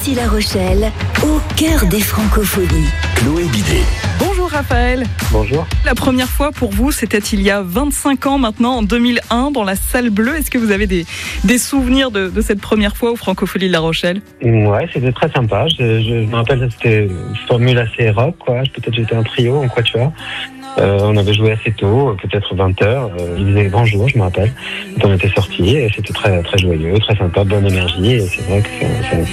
La Rochelle, au cœur des francophonies. Chloé Bidet. Bonjour Raphaël. Bonjour. La première fois pour vous, c'était il y a 25 ans maintenant, en 2001, dans la salle bleue. Est-ce que vous avez des souvenirs de cette première fois aux Francopholies de La Rochelle ? Ouais, c'était très sympa. Je me rappelle, c'était une formule assez rock, quoi. Peut-être j'étais un trio en quatuor. On avait joué assez tôt, peut-être 20h. Il faisait grand jour, je me rappelle. On était sortis et c'était très, très joyeux, très sympa, bonne énergie. Et c'est vrai que c'est